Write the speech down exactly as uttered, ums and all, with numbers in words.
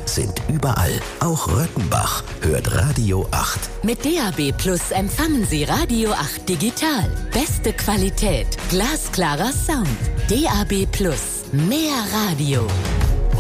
sind überall. Auch Röttenbach hört Radio acht. Mit D A B Plus empfangen Sie Radio acht digital. Beste Qualität, glasklarer Sound. D A B Plus, mehr Radio.